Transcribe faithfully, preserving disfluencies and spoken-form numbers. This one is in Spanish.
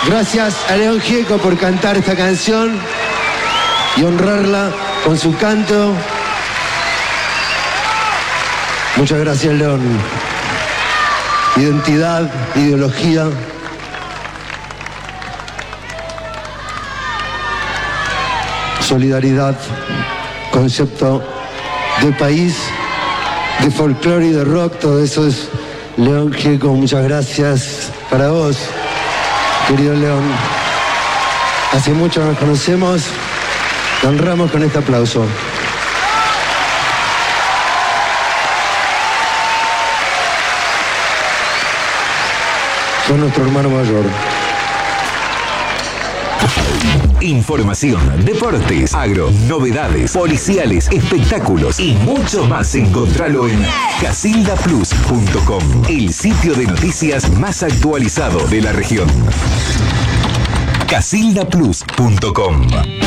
Gracias a León Gieco por cantar esta canción y honrarla con su canto. Muchas gracias, León. Identidad, ideología. Solidaridad, concepto de país, de folclore y de rock, todo eso es León Gieco. Muchas gracias para vos, querido León. Hace mucho nos conocemos, te honramos con este aplauso. Sos nuestro hermano mayor. Información, deportes, agro, novedades, policiales, espectáculos y mucho más. Encontralo en casilda plus punto com, el sitio de noticias más actualizado de la región. casilda plus punto com